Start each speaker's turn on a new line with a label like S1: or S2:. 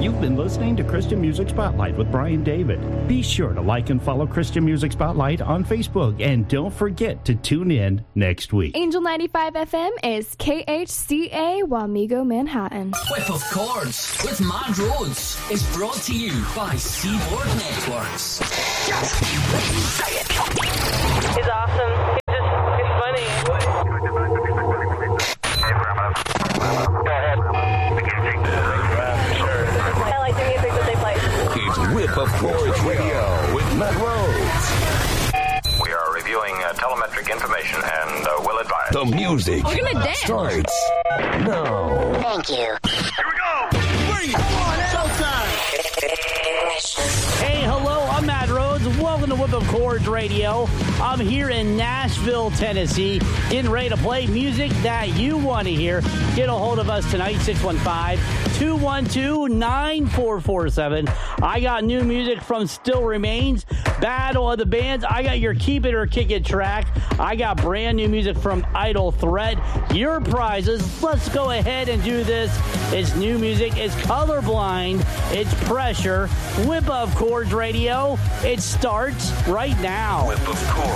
S1: You've been listening to Christian Music Spotlight with Brian David. Be sure to like and follow Christian Music Spotlight on Facebook, and don't forget to tune in next week.
S2: Angel 95 FM is KHCA Wamego, Manhattan.
S3: Whip of Chords with Matt Rhodes is brought to you by Seaboard Networks.
S4: He's awesome. He's funny. I like the music that they play.
S5: It's Whip of Chords Radio with Matt Rhodes.
S6: We are reviewing telemetric information and will advise.
S5: The music
S2: We're gonna dance.
S5: starts now.
S7: Thank you.
S6: Here we go!
S7: Bring it! Showtime!
S8: Hey, hello, I'm Matt Rhodes. Welcome to Whip of Chords Radio. I'm here in Nashville, Tennessee, getting ready to play music that you want to hear. Get a hold of us tonight, 615-212-9447. I got new music from Still Remains, Battle of the Bands. I got your Keep It or Kick It track. I got brand new music from Idle Threat. Your prizes. Let's go ahead and do this. It's new music. It's Colorblind. It's Pressure. Whip of Chords Radio. It starts right now.
S5: Whip of Chords.